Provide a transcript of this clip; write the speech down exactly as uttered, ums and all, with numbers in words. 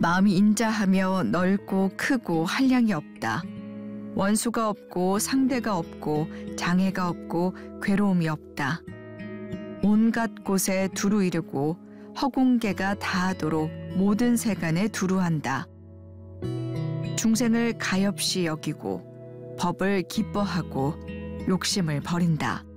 마음이 인자하며 넓고 크고 한량이 없다. 원수가 없고 상대가 없고 장애가 없고 괴로움이 없다. 온갖 곳에 두루 이르고 허공개가 다하도록 모든 세간에 두루한다. 중생을 가엾이 여기고 법을 기뻐하고 욕심을 버린다.